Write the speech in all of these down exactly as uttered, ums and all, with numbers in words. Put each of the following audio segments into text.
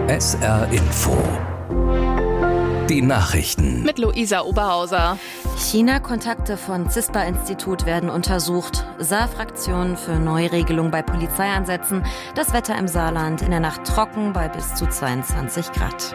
S R Info. Die Nachrichten. Mit Luisa Oberhauser. China-Kontakte von CISPA-Institut werden untersucht. Saar-Fraktion für Neuregelung bei Polizeieinsätzen. Das Wetter im Saarland in der Nacht trocken bei bis zu zweiundzwanzig Grad.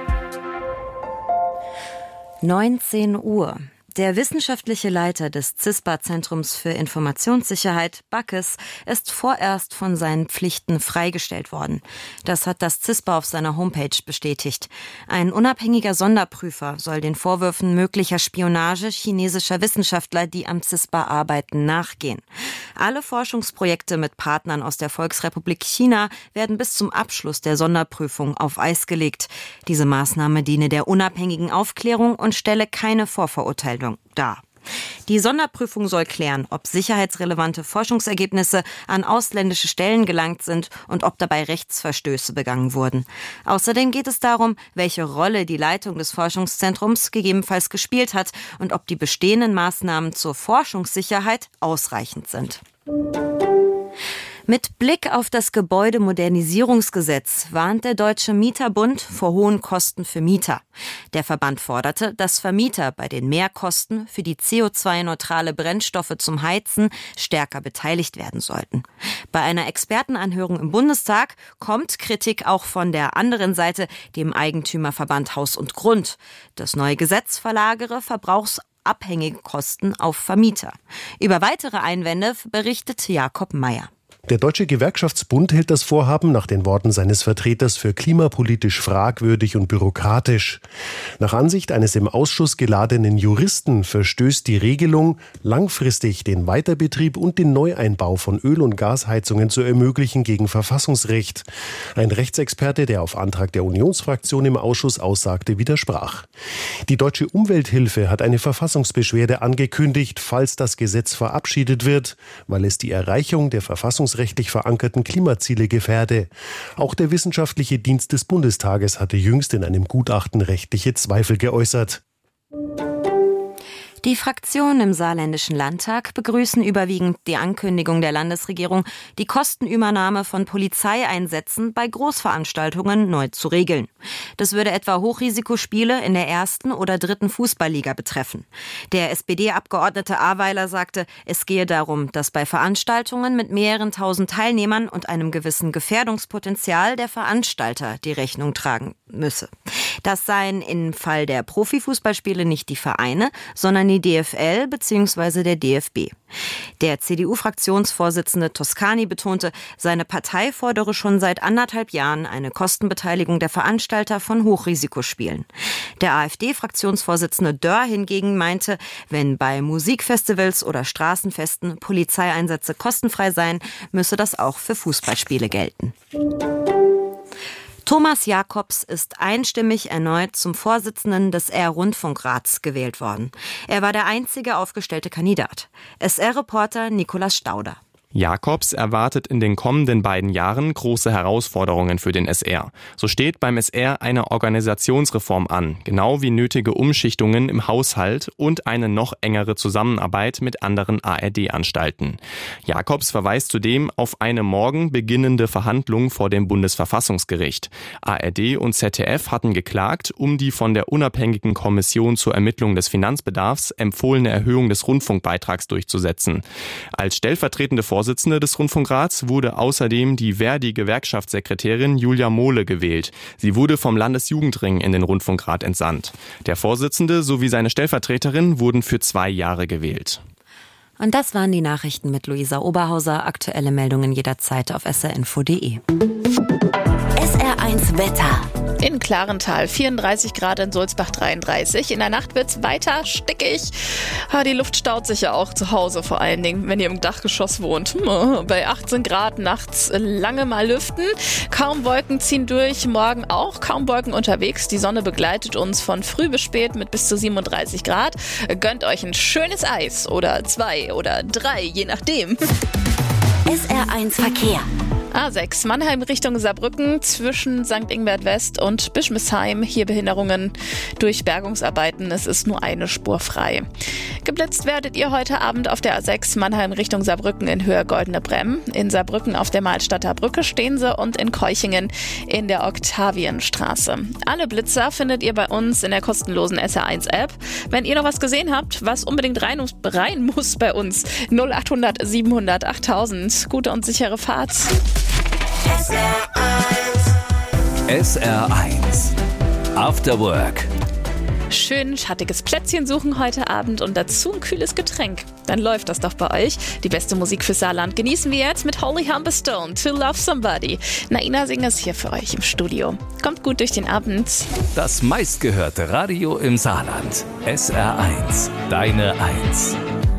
neunzehn Uhr. Der wissenschaftliche Leiter des CISPA-Zentrums für Informationssicherheit, Backes, ist vorerst von seinen Pflichten freigestellt worden. Das hat das CISPA auf seiner Homepage bestätigt. Ein unabhängiger Sonderprüfer soll den Vorwürfen möglicher Spionage chinesischer Wissenschaftler, die am CISPA arbeiten, nachgehen. Alle Forschungsprojekte mit Partnern aus der Volksrepublik China werden bis zum Abschluss der Sonderprüfung auf Eis gelegt. Diese Maßnahme diene der unabhängigen Aufklärung und stelle keine Vorverurteilung dar. Die Sonderprüfung soll klären, ob sicherheitsrelevante Forschungsergebnisse an ausländische Stellen gelangt sind und ob dabei Rechtsverstöße begangen wurden. Außerdem geht es darum, welche Rolle die Leitung des Forschungszentrums gegebenenfalls gespielt hat und ob die bestehenden Maßnahmen zur Forschungssicherheit ausreichend sind. Mit Blick auf das Gebäudemodernisierungsgesetz warnt der Deutsche Mieterbund vor hohen Kosten für Mieter. Der Verband forderte, dass Vermieter bei den Mehrkosten für die C O zwei neutrale Brennstoffe zum Heizen stärker beteiligt werden sollten. Bei einer Expertenanhörung im Bundestag kommt Kritik auch von der anderen Seite, dem Eigentümerverband Haus und Grund. Das neue Gesetz verlagere verbrauchsabhängige Kosten auf Vermieter. Über weitere Einwände berichtet Jakob Mayer. Der Deutsche Gewerkschaftsbund hält das Vorhaben nach den Worten seines Vertreters für klimapolitisch fragwürdig und bürokratisch. Nach Ansicht eines im Ausschuss geladenen Juristen verstößt die Regelung, langfristig den Weiterbetrieb und den Neueinbau von Öl- und Gasheizungen zu ermöglichen, gegen Verfassungsrecht. Ein Rechtsexperte, der auf Antrag der Unionsfraktion im Ausschuss aussagte, widersprach. Die Deutsche Umwelthilfe hat eine Verfassungsbeschwerde angekündigt, falls das Gesetz verabschiedet wird, weil es die Erreichung der Verfassungsrechte rechtlich verankerten Klimaziele gefährde. Auch der Wissenschaftliche Dienst des Bundestages hatte jüngst in einem Gutachten rechtliche Zweifel geäußert. Die Fraktionen im Saarländischen Landtag begrüßen überwiegend die Ankündigung der Landesregierung, die Kostenübernahme von Polizeieinsätzen bei Großveranstaltungen neu zu regeln. Das würde etwa Hochrisikospiele in der ersten oder dritten Fußballliga betreffen. Der S P D-Abgeordnete Aweiler sagte, es gehe darum, dass bei Veranstaltungen mit mehreren tausend Teilnehmern und einem gewissen Gefährdungspotenzial der Veranstalter die Rechnung tragen müsse. Das seien im Fall der Profifußballspiele nicht die Vereine, sondern die D F L bzw. der D F B. Der C D U-Fraktionsvorsitzende Toscani betonte, seine Partei fordere schon seit anderthalb Jahren eine Kostenbeteiligung der Veranstalter von Hochrisikospielen. Der A f D-Fraktionsvorsitzende Dörr hingegen meinte, wenn bei Musikfestivals oder Straßenfesten Polizeieinsätze kostenfrei seien, müsse das auch für Fußballspiele gelten. Thomas Jakobs ist einstimmig erneut zum Vorsitzenden des S R-Rundfunkrats gewählt worden. Er war der einzige aufgestellte Kandidat. S R-Reporter Nikolaus Stauder. Jakobs erwartet in den kommenden beiden Jahren große Herausforderungen für den S R. So steht beim S R eine Organisationsreform an, genau wie nötige Umschichtungen im Haushalt und eine noch engere Zusammenarbeit mit anderen A R D-Anstalten. Jakobs verweist zudem auf eine morgen beginnende Verhandlung vor dem Bundesverfassungsgericht. A R D und Z D F hatten geklagt, um die von der unabhängigen Kommission zur Ermittlung des Finanzbedarfs empfohlene Erhöhung des Rundfunkbeitrags durchzusetzen. Als stellvertretende Vorsitzende Vorsitzende des Rundfunkrats wurde außerdem die Verdi-Gewerkschaftssekretärin Julia Mohle gewählt. Sie wurde vom Landesjugendring in den Rundfunkrat entsandt. Der Vorsitzende sowie seine Stellvertreterin wurden für zwei Jahre gewählt. Und das waren die Nachrichten mit Luisa Oberhauser. Aktuelle Meldungen jederzeit auf s r info punkt d e. S R eins Wetter. In Klarental vierunddreißig Grad, in Sulzbach dreiunddreißig. In der Nacht wird's weiter stickig. Die Luft staut sich ja auch zu Hause, vor allen Dingen, wenn ihr im Dachgeschoss wohnt. Bei achtzehn Grad nachts lange mal lüften. Kaum Wolken ziehen durch, morgen auch kaum Wolken unterwegs. Die Sonne begleitet uns von früh bis spät mit bis zu siebenunddreißig Grad. Gönnt euch ein schönes Eis oder zwei oder drei, je nachdem. S R eins Verkehr. A sechs, Mannheim Richtung Saarbrücken zwischen Sankt Ingbert West und Bischmisheim. Hier Behinderungen durch Bergungsarbeiten. Es ist nur eine Spur frei. Geblitzt werdet ihr heute Abend auf der A sechs Mannheim Richtung Saarbrücken in Höhe Goldene Bremm. In Saarbrücken auf der Malstadter Brücke stehen sie und in Keuchingen in der Oktavienstraße. Alle Blitzer findet ihr bei uns in der kostenlosen S R eins App. Wenn ihr noch was gesehen habt, was unbedingt rein, rein muss bei uns, null acht hundert siebenhundert achttausend. Gute und sichere Fahrt. S R eins. S R eins. After Work. Schön schattiges Plätzchen suchen heute Abend und dazu ein kühles Getränk. Dann läuft das doch bei euch. Die beste Musik für Saarland genießen wir jetzt mit Holy Humberstone, To Love Somebody. Naina singt es hier für euch im Studio. Kommt gut durch den Abend. Das meistgehörte Radio im Saarland. S R eins. Deine Eins.